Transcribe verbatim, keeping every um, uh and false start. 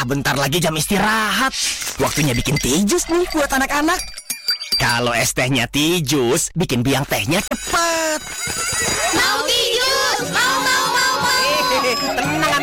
bentar lagi jam istirahat. Waktunya bikin tijus nih buat anak-anak. Kalau es tehnya tijus, bikin biang tehnya cepet. Mau tijus, mau mau mau mau. Hehehe, tenang